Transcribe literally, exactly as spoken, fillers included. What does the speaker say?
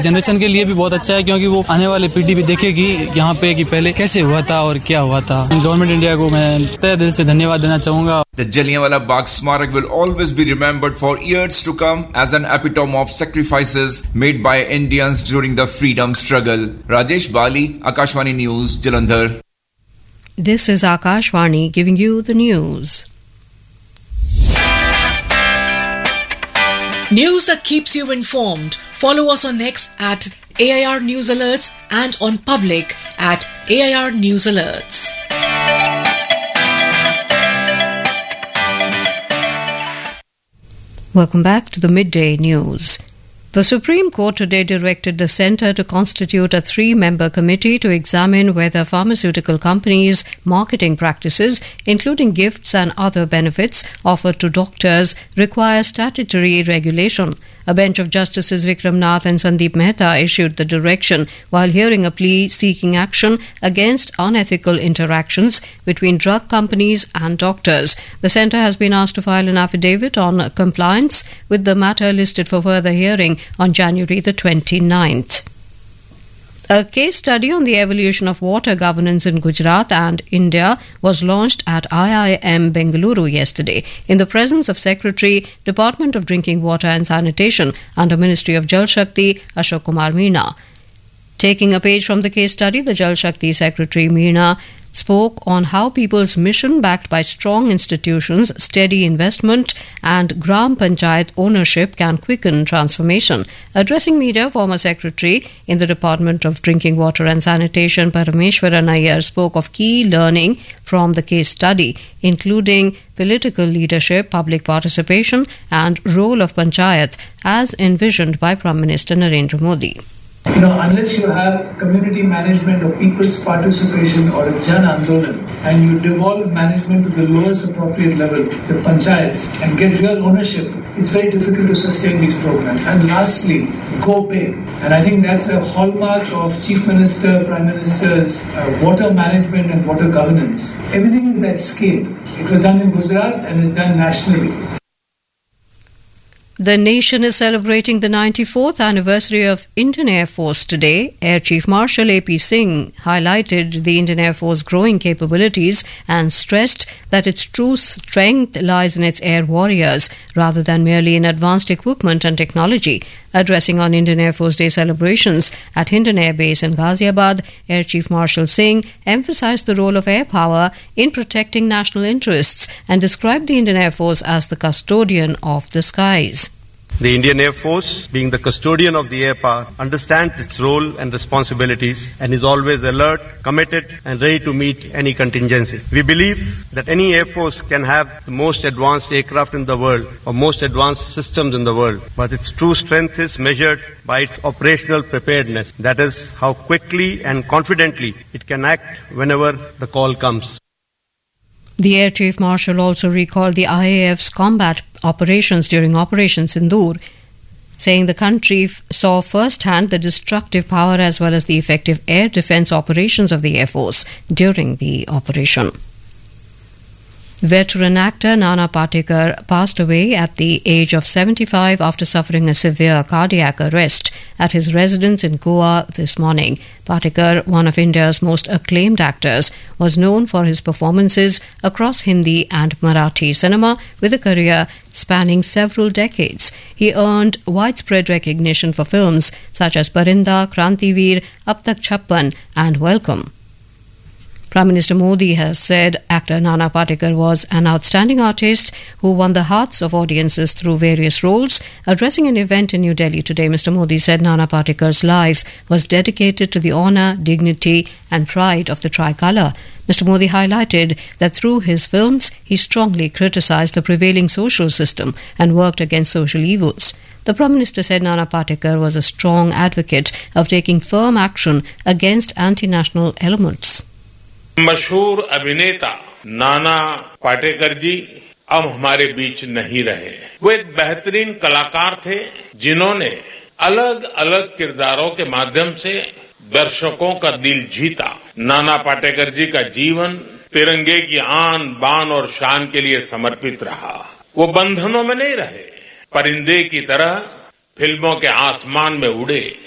Generation के लिए भी बहुत अच्छा है, क्योंकि वो आने वाले पीढ़ी भी देखेगी यहाँ पे कि पहले कैसे हुआ था और क्या हुआ था। गवर्नमेंट इंडिया को मैं तहे दिल से धन्यवाद देना चाहूंगा। The Jallianwala Bagh Smarak will always be remembered for years to come as an epitome of sacrifices made by Indians during the freedom struggle. Rajesh Bali, Akashvani News, Jalandhar. This is Akashvani giving you the news. News that keeps you informed. Follow us on X at A I R News Alerts and on Public at A I R News Alerts. Welcome back to the Midday News. The Supreme Court today directed the Centre to constitute a three-member committee to examine whether pharmaceutical companies' marketing practices, including gifts and other benefits offered to doctors, require statutory regulation. A bench of Justices Vikram Nath and Sandeep Mehta issued the direction while hearing a plea seeking action against unethical interactions between drug companies and doctors. The centre has been asked to file an affidavit on compliance with the matter listed for further hearing on January the twenty-ninth. A case study on the evolution of water governance in Gujarat and India was launched at I I M Bengaluru yesterday in the presence of Secretary, Department of Drinking Water and Sanitation under Ministry of Jal Shakti, Ashok Kumar Meena. Taking a page from the case study, the Jal Shakti Secretary Meena spoke on how people's mission backed by strong institutions, steady investment and Gram Panchayat ownership can quicken transformation. Addressing media, former Secretary in the Department of Drinking Water and Sanitation Parameshwaran Iyer spoke of key learning from the case study, including political leadership, public participation and role of Panchayat as envisioned by Prime Minister Narendra Modi. You know, unless you have community management or people's participation or a Jan Andolan, and you devolve management to the lowest appropriate level, the panchayats, and get real ownership, it's very difficult to sustain these programs. And lastly, go big. And I think that's a hallmark of Chief Minister, Prime Minister's uh, water management and water governance. Everything is at scale. It was done in Gujarat and it's done nationally. The nation is celebrating the ninety-fourth anniversary of Indian Air Force today. Air Chief Marshal A P Singh highlighted the Indian Air Force's growing capabilities and stressed that its true strength lies in its air warriors rather than merely in advanced equipment and technology. Addressing on Indian Air Force Day celebrations at Hindon Air Base in Ghaziabad, Air Chief Marshal Singh emphasized the role of air power in protecting national interests and described the Indian Air Force as the custodian of the skies. The Indian Air Force, being the custodian of the air power, understands its role and responsibilities and is always alert, committed and ready to meet any contingency. We believe that any Air Force can have the most advanced aircraft in the world or most advanced systems in the world, but its true strength is measured by its operational preparedness. That is how quickly and confidently it can act whenever the call comes. The Air Chief Marshal also recalled the I A F's combat operations during Operation Sindoor, saying the country f- saw firsthand the destructive power as well as the effective air defense operations of the Air Force during the operation. Veteran actor Nana Patekar passed away at the age of seventy-five after suffering a severe cardiac arrest at his residence in Goa this morning. Patekar, one of India's most acclaimed actors, was known for his performances across Hindi and Marathi cinema with a career spanning several decades. He earned widespread recognition for films such as Parinda, Krantiveer, Ab Tak Chhappan and Welcome. Prime Minister Modi has said actor Nana Patekar was an outstanding artist who won the hearts of audiences through various roles. Addressing an event in New Delhi today, Mister Modi said Nana Patekar's life was dedicated to the honour, dignity and pride of the tricolour. Mister Modi highlighted that through his films, he strongly criticised the prevailing social system and worked against social evils. The Prime Minister said Nana Patekar was a strong advocate of taking firm action against anti-national elements. मशहूर अभिनेता नाना पाटेकर जी अब हमारे बीच नहीं रहे। वो एक बेहतरीन कलाकार थे जिन्होंने अलग अलग किरदारों के माध्यम से दर्शकों का दिल जीता। नाना पाटेकर जी का जीवन तिरंगे की आन बान और शान के लिए समर्पित रहा। वो बंधनों में नहीं रहे, परिंदे की तरह फिल्मों के आसमान में उड़े।